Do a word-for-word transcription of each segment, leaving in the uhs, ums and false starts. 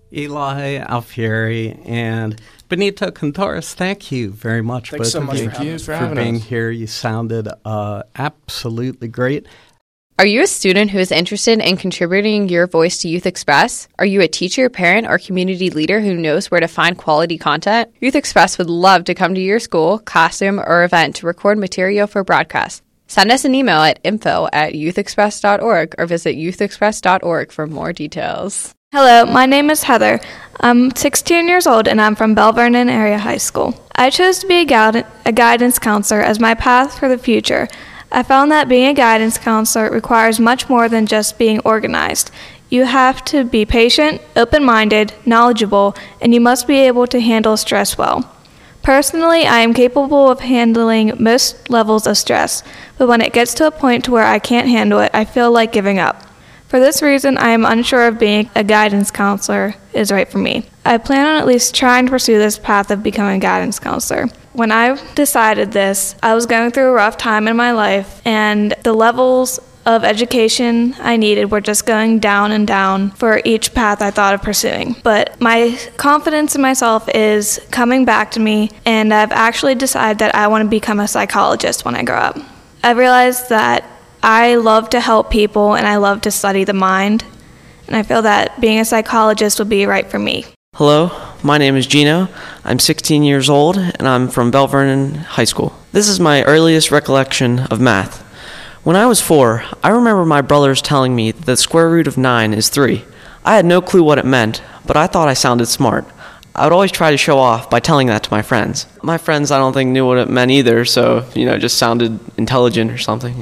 Eli Alfieri and Benito Contreras, thank you very much. Thanks so much for, you, for, for being us. here. You sounded uh, absolutely great. Are you a student who is interested in contributing your voice to Youth Express? Are you a teacher, parent, or community leader who knows where to find quality content? Youth Express would love to come to your school, classroom, or event to record material for broadcast. Send us an email at info at youthexpress dot org or visit youthexpress dot org for more details. Hello, my name is Heather. I'm sixteen years old and I'm from Bell Vernon Area High School. I chose to be a, guid- a guidance counselor as my path for the future. I found that being a guidance counselor requires much more than just being organized. You have to be patient, open-minded, knowledgeable, and you must be able to handle stress well. Personally, I am capable of handling most levels of stress, but when it gets to a point to where I can't handle it, I feel like giving up. For this reason, I am unsure if being a guidance counselor is right for me. I plan on at least trying to pursue this path of becoming a guidance counselor. When I decided this, I was going through a rough time in my life, and the levels of education I needed were just going down and down for each path I thought of pursuing. But my confidence in myself is coming back to me, and I've actually decided that I want to become a psychologist when I grow up. I realized that I love to help people and I love to study the mind, and I feel that being a psychologist would be right for me. Hello, my name is Gino. I'm sixteen years old and I'm from Bell Vernon High School. This is my earliest recollection of math. When I was four, I remember my brothers telling me that the square root of nine is three. I had no clue what it meant, but I thought I sounded smart. I would always try to show off by telling that to my friends. My friends, I don't think, knew what it meant either, so, you know, it just sounded intelligent or something.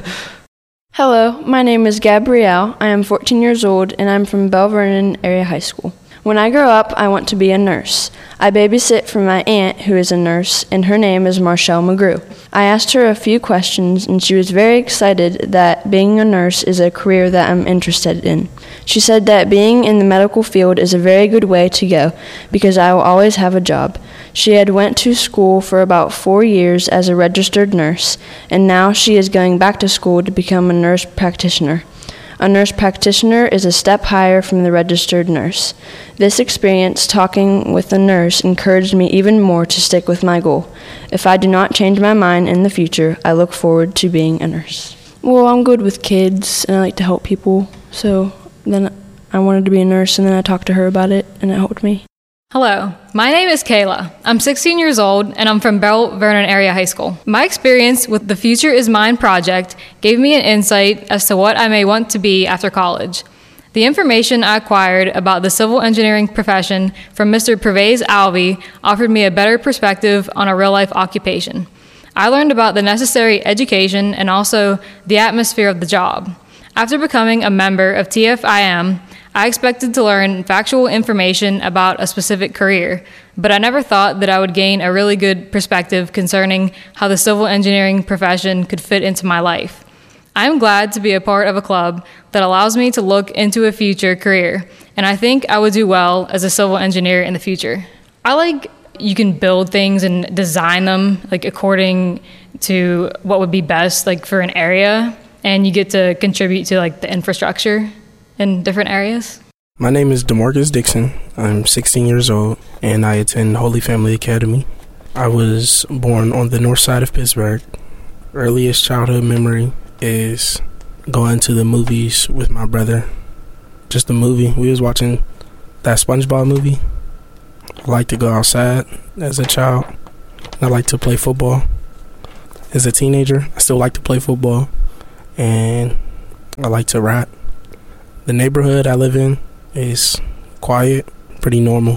Hello, my name is Gabrielle. I am fourteen years old, and I'm from Bell Vernon Area High School. When I grow up, I want to be a nurse. I babysit for my aunt, who is a nurse, and her name is Marshall McGrew. I asked her a few questions, and she was very excited that being a nurse is a career that I'm interested in. She said that being in the medical field is a very good way to go, because I will always have a job. She had went to school for about four years as a registered nurse, and now she is going back to school to become a nurse practitioner. A nurse practitioner is a step higher from the registered nurse. This experience talking with a nurse encouraged me even more to stick with my goal. If I do not change my mind in the future, I look forward to being a nurse. Well, I'm good with kids and I like to help people, so then I wanted to be a nurse and then I talked to her about it and it helped me. Hello, my name is Kayla. I'm sixteen years old and I'm from Bell Vernon Area High School. My experience with the Future is Mine project gave me an insight as to what I may want to be after college. The information I acquired about the civil engineering profession from Mister Pervez Alvey offered me a better perspective on a real-life occupation. I learned about the necessary education and also the atmosphere of the job. After becoming a member of T F I M, I expected to learn factual information about a specific career, but I never thought that I would gain a really good perspective concerning how the civil engineering profession could fit into my life. I am glad to be a part of a club that allows me to look into a future career, and I think I would do well as a civil engineer in the future. I like you can build things and design them like according to what would be best like for an area, and you get to contribute to like the infrastructure in different areas. My name is DeMarcus Dixon. I'm sixteen years old, and I attend Holy Family Academy. I was born on the north side of Pittsburgh. Earliest childhood memory is going to the movies with my brother. Just a movie. We was watching that SpongeBob movie. I like to go outside as a child. I like to play football. As a teenager, I still like to play football, and I like to rap. The neighborhood I live in is quiet, pretty normal.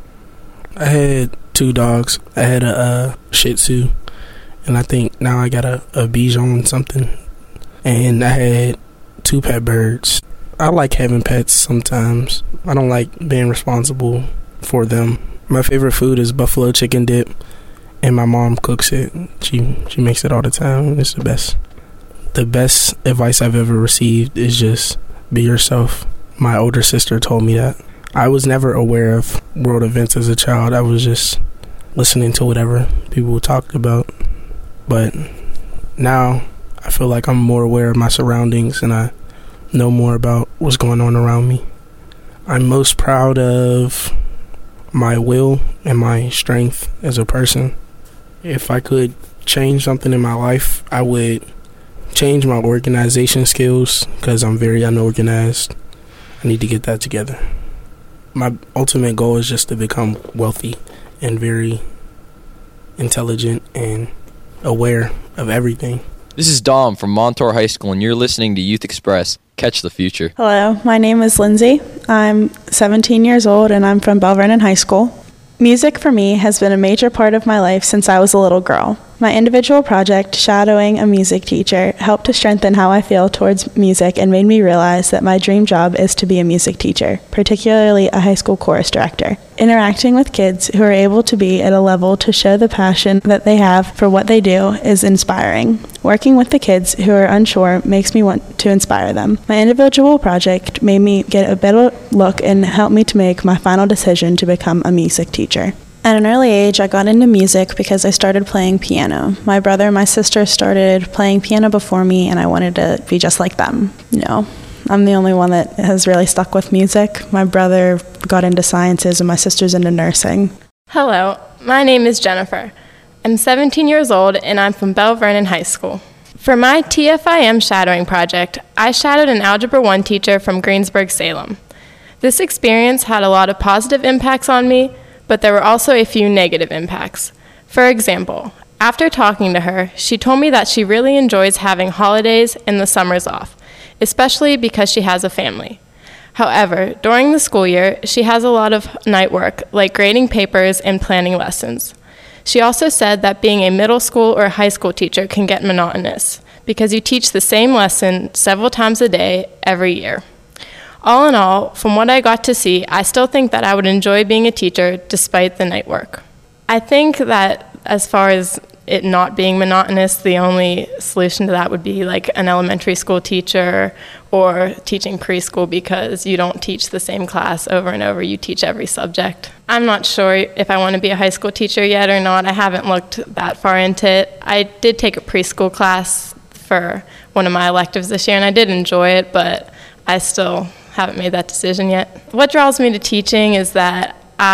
I had two dogs. I had a uh, Shih Tzu, and I think now I got a, a Bichon something. And I had two pet birds. I like having pets sometimes. I don't like being responsible for them. My favorite food is buffalo chicken dip, and my mom cooks it. She she makes it all the time. It's the best. The best advice I've ever received is just be yourself. My older sister told me that. I was never aware of world events as a child. I was just listening to whatever people talked about. But now I feel like I'm more aware of my surroundings and I know more about what's going on around me. I'm most proud of my will and my strength as a person. If I could change something in my life, I would change my organization skills because I'm very unorganized. I need to get that together. My ultimate goal is just to become wealthy and very intelligent and aware of everything. This is Dom from Montour High School, and you're listening to Youth Express. Catch the future. Hello, my name is Lindsay. I'm seventeen years old, and I'm from Bell Vernon High School. Music for me has been a major part of my life since I was a little girl. My individual project, Shadowing a Music Teacher, helped to strengthen how I feel towards music and made me realize that my dream job is to be a music teacher, particularly a high school chorus director. Interacting with kids who are able to be at a level to show the passion that they have for what they do is inspiring. Working with the kids who are unsure makes me want to inspire them. My individual project made me get a better look and helped me to make my final decision to become a music teacher. At an early age, I got into music because I started playing piano. My brother and my sister started playing piano before me, and I wanted to be just like them. No, I'm the only one that has really stuck with music. My brother got into sciences, and my sister's into nursing. Hello, my name is Jennifer. I'm seventeen years old, and I'm from Bell Vernon High School. For my T F I M shadowing project, I shadowed an Algebra one teacher from Greensburg-Salem. This experience had a lot of positive impacts on me, but there were also a few negative impacts. For example, after talking to her, she told me that she really enjoys having holidays and the summers off, especially because she has a family. However, during the school year, she has a lot of night work, like grading papers and planning lessons. She also said that being a middle school or high school teacher can get monotonous, because you teach the same lesson several times a day, every year. All in all, from what I got to see, I still think that I would enjoy being a teacher despite the night work. I think that as far as it not being monotonous, the only solution to that would be like an elementary school teacher or teaching preschool, because you don't teach the same class over and over, you teach every subject. I'm not sure if I want to be a high school teacher yet or not. I haven't looked that far into it. I did take a preschool class for one of my electives this year, and I did enjoy it, but I still haven't made that decision yet. What draws me to teaching is that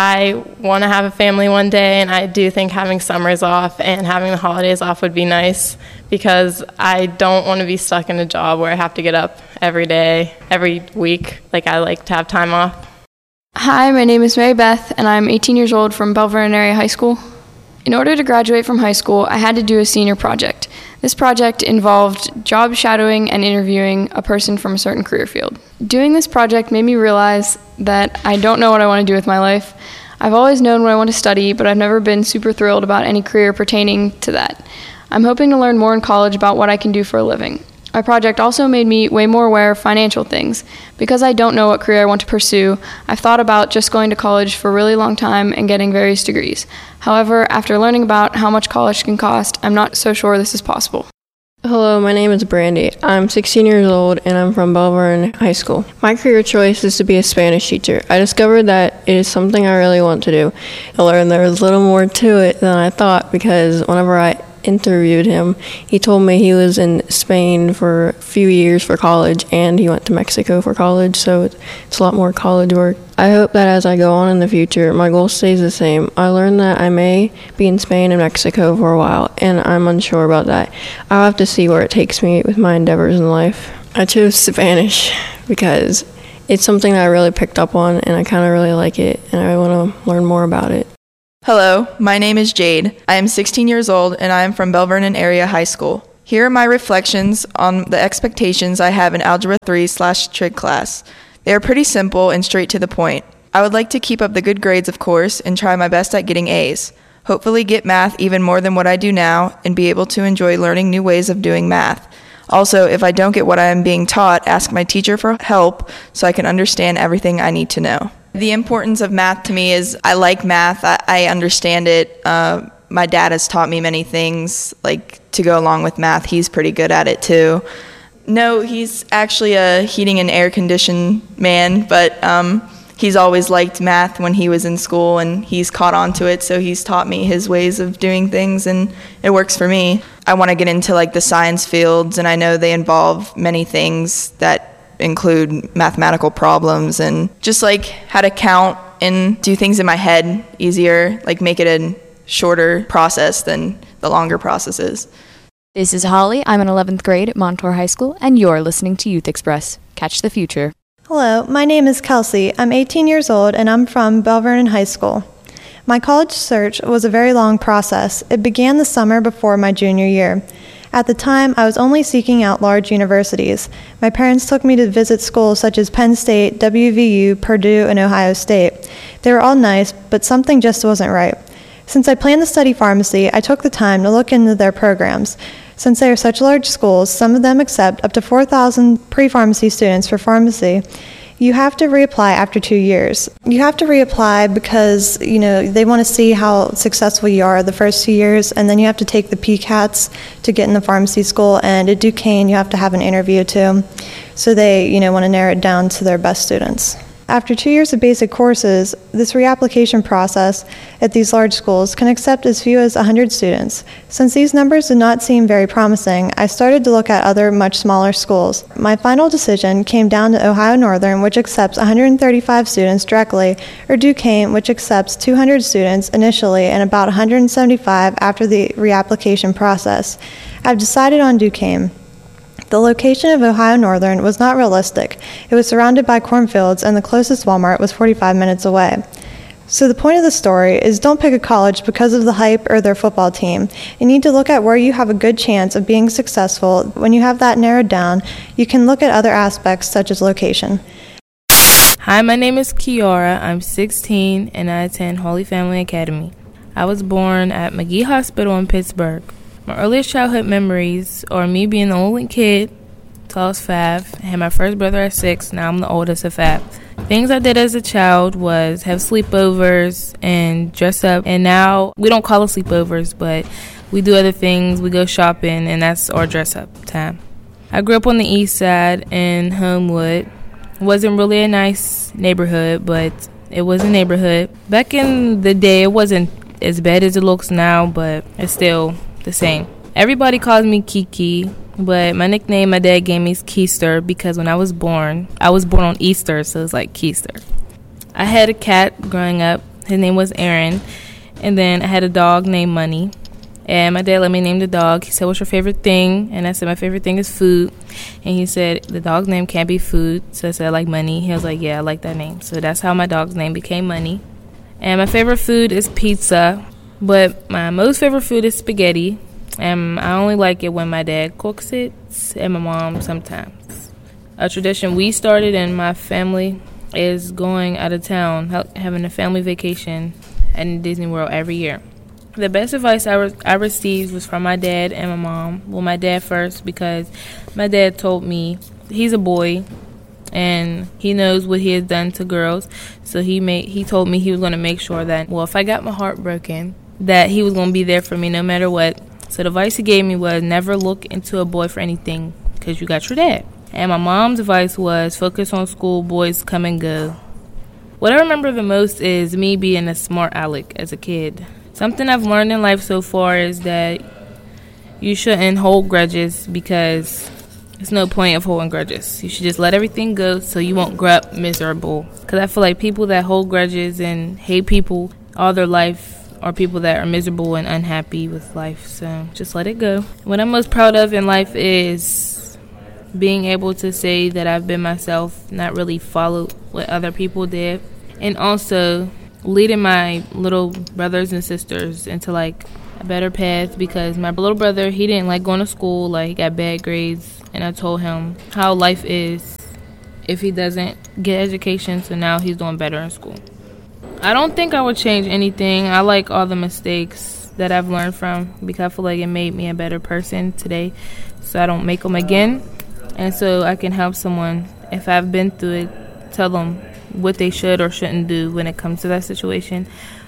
I want to have a family one day, and I do think having summers off and having the holidays off would be nice, because I don't want to be stuck in a job where I have to get up every day, every week. Like, I like to have time off. Hi, my name is Mary Beth, and I'm eighteen years old from Bell Vernon Area High School. In order to graduate from high school, I had to do a senior project. This project involved job shadowing and interviewing a person from a certain career field. Doing this project made me realize that I don't know what I want to do with my life. I've always known what I want to study, but I've never been super thrilled about any career pertaining to that. I'm hoping to learn more in college about what I can do for a living. My project also made me way more aware of financial things. Because I don't know what career I want to pursue, I've thought about just going to college for a really long time and getting various degrees. However, after learning about how much college can cost, I'm not so sure this is possible. Hello, my name is Brandy. I'm sixteen years old, and I'm from Bell Vernon High School. My career choice is to be a Spanish teacher. I discovered that it is something I really want to do. I learned there was a little more to it than I thought, because whenever I interviewed him, he told me he was in Spain for a few years for college, and he went to Mexico for college, so it's a lot more college work. I hope that as I go on in the future, my goal stays the same. I learned that I may be in Spain and Mexico for a while, and I'm unsure about that. I'll have to see where it takes me with my endeavors in life. I chose Spanish because it's something that I really picked up on, and I kind of really like it, and I want to learn more about it. Hello, my name is Jade. I am sixteen years old, and I am from Bell Vernon Area High School. Here are my reflections on the expectations I have in Algebra three slash Trig class. They are pretty simple and straight to the point. I would like to keep up the good grades, of course, and try my best at getting A's. Hopefully get math even more than what I do now, and be able to enjoy learning new ways of doing math. Also, if I don't get what I am being taught, ask my teacher for help so I can understand everything I need to know. The importance of math to me is I like math. I, I understand it. Uh, my dad has taught me many things, like to go along with math. He's pretty good at it too. No, he's actually a heating and air condition man, but um, he's always liked math when he was in school, and he's caught on to it, so he's taught me his ways of doing things, and it works for me. I want to get into like the science fields, and I know they involve many things that include mathematical problems and just like how to count and do things in my head easier, like make it a shorter process than the longer processes. This is Holly. I'm in eleventh grade at Montour High School, and you're listening to Youth Express. Catch the future. Hello, my name is Kelsey. I'm eighteen years old, and I'm from Belle Vernon High School. My college search was a very long process. It began the summer before my junior year. At the time, I was only seeking out large universities. My parents took me to visit schools such as Penn State, W V U, Purdue, and Ohio State. They were all nice, but something just wasn't right. Since I planned to study pharmacy, I took the time to look into their programs. Since they are such large schools, some of them accept up to four thousand pre-pharmacy students for pharmacy. You have to reapply after two years. You have to reapply because, you know, they want to see how successful you are the first two years, and then you have to take the P CATs to get in the pharmacy school, and at Duquesne you have to have an interview too. So they, you know, want to narrow it down to their best students. After two years of basic courses, this reapplication process at these large schools can accept as few as one hundred students. Since these numbers did not seem very promising, I started to look at other much smaller schools. My final decision came down to Ohio Northern, which accepts one hundred thirty-five students directly, or Duquesne, which accepts two hundred students initially and about one hundred seventy-five after the reapplication process. I've decided on Duquesne. The location of Ohio Northern was not realistic. It was surrounded by cornfields, and the closest Walmart was forty-five minutes away. So the point of the story is don't pick a college because of the hype or their football team. You need to look at where you have a good chance of being successful. When you have that narrowed down, you can look at other aspects such as location. Hi, my name is Kiara. I'm sixteen, and I attend Holy Family Academy. I was born at McGee Hospital in Pittsburgh. My earliest childhood memories are me being the only kid till I was five. I had my first brother at six. Now I'm the oldest of five. Things I did as a child was have sleepovers and dress up. And now we don't call it sleepovers, but we do other things. We go shopping, and that's our dress up time. I grew up on the east side in Homewood. It wasn't really a nice neighborhood, but it was a neighborhood. Back in the day, it wasn't as bad as it looks now, but it's still the same. Everybody calls me Kiki, but my nickname my dad gave me is Keister because when I was born, I was born on Easter, so it's like Keister. I had a cat growing up. His name was Aaron, and then I had a dog named Money, and my dad let me name the dog. He said, "What's your favorite thing?" And I said, "My favorite thing is food." And he said, "The dog's name can't be food." So I said, "I like Money." He was like, "Yeah, I like that name." So that's how my dog's name became Money. And my favorite food is pizza. But my most favorite food is spaghetti, and I only like it when my dad cooks it, and my mom sometimes. A tradition we started in my family is going out of town, having a family vacation at Disney World every year. The best advice I, re- I received was from my dad and my mom. Well, my dad first, because my dad told me he's a boy, and he knows what he has done to girls, so he made he told me he was going to make sure that, well, if I got my heart broken, that he was going to be there for me no matter what. So the advice he gave me was never look into a boy for anything because you got your dad. And my mom's advice was focus on school, boys come and go. What I remember the most is me being a smart aleck as a kid. Something I've learned in life so far is that you shouldn't hold grudges because there's no point of holding grudges. You should just let everything go so you won't grow up miserable. Because I feel like people that hold grudges and hate people all their life are people that are miserable and unhappy with life. So just let it go. What I'm most proud of in life is being able to say that I've been myself, not really followed what other people did, and also leading my little brothers and sisters into like a better path, because my little brother, he didn't like going to school, like he got bad grades, and I told him how life is if he doesn't get education, so now he's doing better in school. I don't think I would change anything. I like all the mistakes that I've learned from because I feel like it made me a better person today, so I don't make them again. And so I can help someone, if I've been through it, tell them what they should or shouldn't do when it comes to that situation.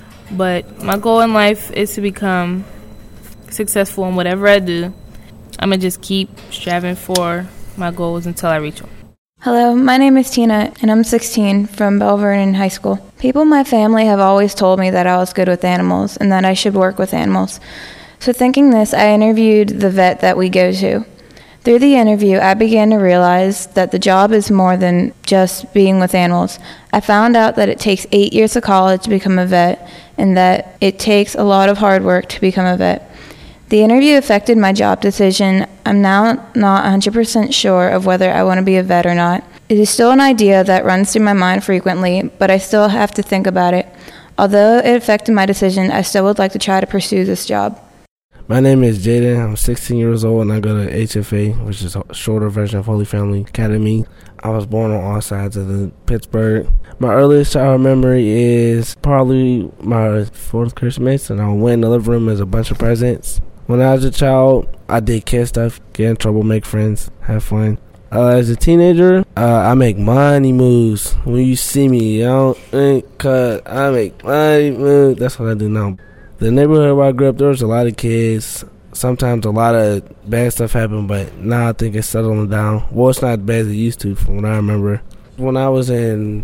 But my goal in life is to become successful in whatever I do. I'm going to just keep striving for my goals until I reach them. Hello, my name is Tina, and I'm sixteen from Belle Vernon High School. People in my family have always told me that I was good with animals and that I should work with animals. So thinking this, I interviewed the vet that we go to. Through the interview, I began to realize that the job is more than just being with animals. I found out that it takes eight years of college to become a vet, and that it takes a lot of hard work to become a vet. The interview affected my job decision. I'm now not one hundred percent sure of whether I want to be a vet or not. It is still an idea that runs through my mind frequently, but I still have to think about it. Although it affected my decision, I still would like to try to pursue this job. My name is Jaden. I'm sixteen years old and I go to H F A, which is a shorter version of Holy Family Academy. I was born on all sides of the Pittsburgh. My earliest childhood memory is probably my fourth Christmas, and I went in the living room as a bunch of presents. When I was a child, I did kid stuff, get in trouble, make friends, have fun. Uh, as a teenager, uh, I make money moves. When you see me, I don't think, cause I make money moves. That's what I do now. The neighborhood where I grew up, there was a lot of kids. Sometimes a lot of bad stuff happened, but now I think it's settling down. Well, it's not as bad as it used to from what I remember. When I was in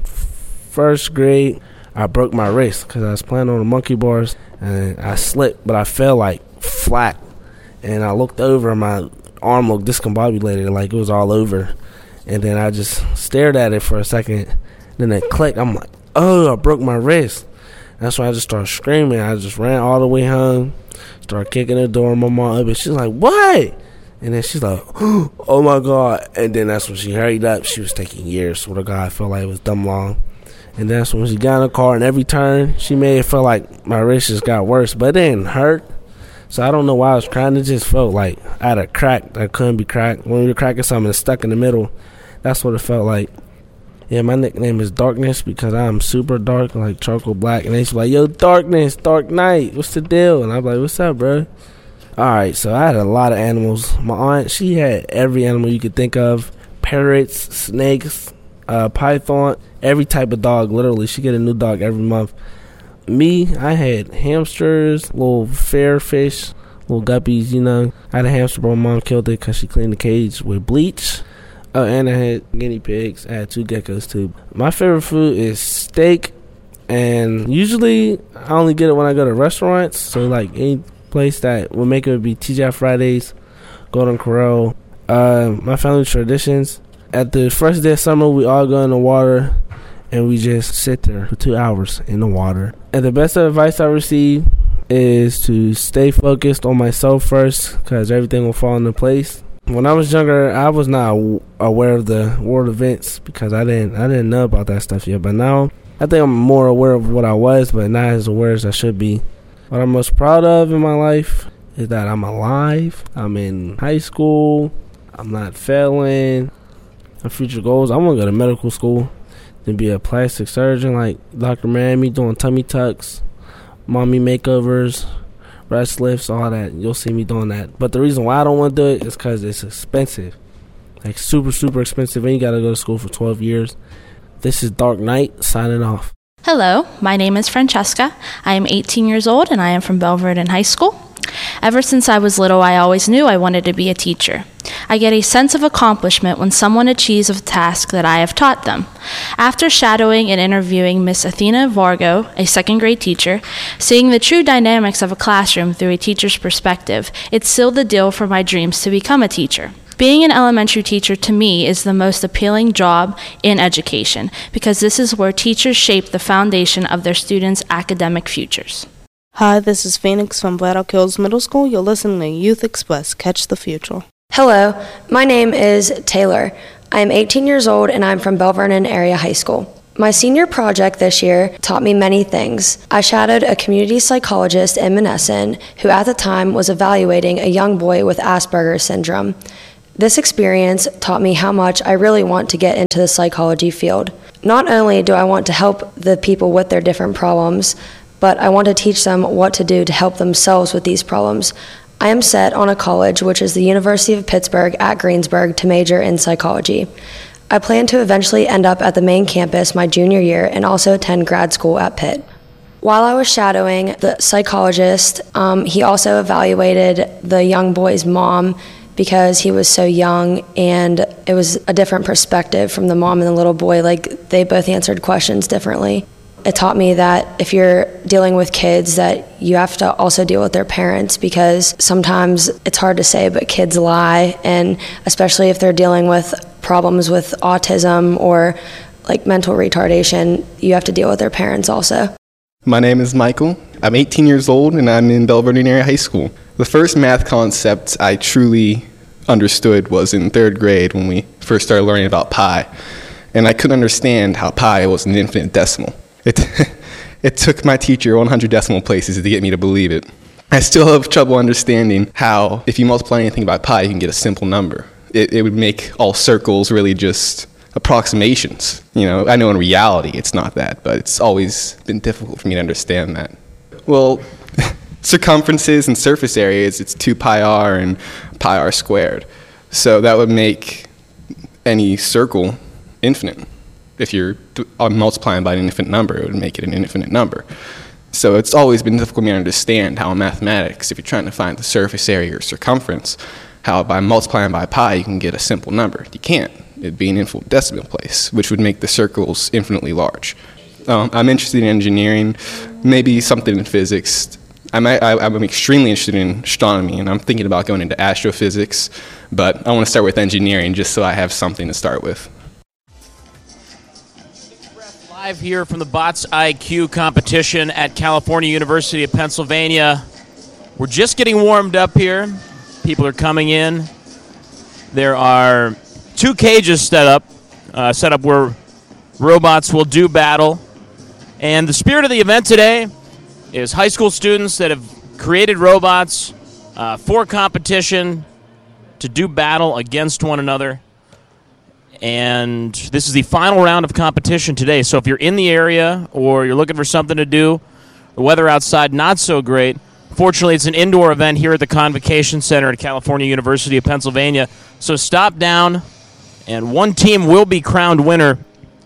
first grade, I broke my wrist because I was playing on the monkey bars, and I slipped, but I fell like flat. And I looked over, and my arm looked discombobulated, like it was all over. And then I just stared at it for a second. Then it clicked. I'm like, oh, I broke my wrist. That's when I just started screaming. I just ran all the way home, started kicking the door. My mom up, and she's like, what? And then she's like, oh my God. And then that's when she hurried up. She was taking years. Swear to God, I felt like it was dumb long. And that's when she got in the car, and every turn she made it feel like my wrist just got worse. But it didn't hurt. So I don't know why I was crying. It just felt like I had a crack that couldn't be cracked. When you're cracking something that's stuck in the middle, that's what it felt like. Yeah, my nickname is Darkness because I'm super dark, like charcoal black. And they used to be like, yo, Darkness, Dark Knight, what's the deal? And I'm like, what's up, bro? All right, so I had a lot of animals. My aunt, she had every animal you could think of. Parrots, snakes, uh, python, every type of dog, literally. She get a new dog every month. Me, I had hamsters, little fair fish, little guppies, you know. I had a hamster, but my mom killed it because she cleaned the cage with bleach. Oh, and I had guinea pigs. I had two geckos, too. My favorite food is steak, and usually I only get it when I go to restaurants. So, like, any place that would make it would be T G I Fridays, Golden Corral. Uh, my family traditions, at the first day of summer, we all go in the water, and we just sit there for two hours in the water. And the best advice I received is to stay focused on myself first, because everything will fall into place. When I was younger, I was not aware of the world events because I didn't I didn't know about that stuff yet. But now, I think I'm more aware of what I was, but not as aware as I should be. What I'm most proud of in my life is that I'm alive. I'm in high school. I'm not failing. My future goals, I want to go to medical school, then be a plastic surgeon like Doctor Miami, doing tummy tucks, mommy makeovers, breast lifts, all that. You'll see me doing that. But the reason why I don't want to do it is because it's expensive. Like super, super expensive. And you got to go to school for twelve years. This is Dark Knight signing off. Hello, my name is Francesca. I am eighteen years old and I am from Belle Vernon High School. Ever since I was little, I always knew I wanted to be a teacher. I get a sense of accomplishment when someone achieves a task that I have taught them. After shadowing and interviewing Miss Athena Vargo, a second grade teacher, seeing the true dynamics of a classroom through a teacher's perspective, it sealed the deal for my dreams to become a teacher. Being an elementary teacher to me is the most appealing job in education because this is where teachers shape the foundation of their students' academic futures. Hi, this is Phoenix from Bladdock Hills Middle School. You're listening to Youth Express. Catch the future. Hello, my name is Taylor. I am eighteen years old and I'm from Belle Vernon Area High School. My senior project this year taught me many things. I shadowed a community psychologist in Monessen who at the time was evaluating a young boy with Asperger's syndrome. This experience taught me how much I really want to get into the psychology field. Not only do I want to help the people with their different problems, but I want to teach them what to do to help themselves with these problems. I am set on a college, which is the University of Pittsburgh at Greensburg, to major in psychology. I plan to eventually end up at the main campus my junior year and also attend grad school at Pitt. While I was shadowing the psychologist, um, he also evaluated the young boy's mom because he was so young, and it was a different perspective from the mom and the little boy. Like, they both answered questions differently. It taught me that if you're dealing with kids, that you have to also deal with their parents, because sometimes it's hard to say, but kids lie, and especially if they're dealing with problems with autism or like mental retardation, you have to deal with their parents also. My name is Michael. I'm eighteen years old and I'm in Belle Vernon Area High School. The first math concept I truly understood was in third grade when we first started learning about pi. And I couldn't understand how pi was an infinite decimal. It, it took my teacher one hundred decimal places to get me to believe it. I still have trouble understanding how if you multiply anything by pi, you can get a simple number. It, it would make all circles really just approximations. You know, I know in reality it's not that, but it's always been difficult for me to understand that. Well, circumferences and surface areas, it's two pi r and pi r squared. So that would make any circle infinite. If you're multiplying by an infinite number, it would make it an infinite number. So it's always been difficult for me to understand how in mathematics, if you're trying to find the surface area or circumference, how by multiplying by pi you can get a simple number. You can't. It'd be an infinite decimal place, which would make the circles infinitely large. Um, I'm interested in engineering, maybe something in physics. I'm, I, I'm extremely interested in astronomy, and I'm thinking about going into astrophysics, but I want to start with engineering just so I have something to start with. Live here from the Bots I Q competition at California University of Pennsylvania. We're just getting warmed up here. People are coming in. There are two cages set up, uh, set up where robots will do battle. And the spirit of the event today is high school students that have created robots uh, for competition to do battle against one another. And this is the final round of competition today. So if you're in the area or you're looking for something to do, the weather outside not so great. Fortunately, it's an indoor event here at the Convocation Center at California University of Pennsylvania. So stop down, and one team will be crowned winner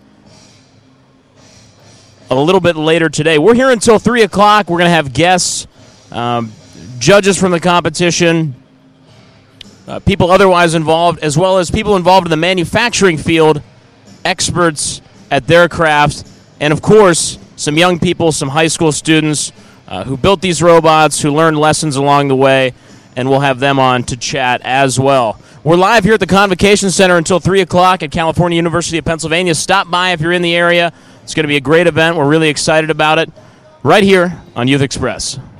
a little bit later today. We're here until three o'clock. We're going to have guests, um, judges from the competition, Uh, people otherwise involved, as well as people involved in the manufacturing field, experts at their craft, and of course, some young people, some high school students uh, who built these robots, who learned lessons along the way, and we'll have them on to chat as well. We're live here at the Convocation Center until three o'clock at California University of Pennsylvania. Stop by if you're in the area. It's going to be a great event. We're really excited about it. Right here on Youth Express.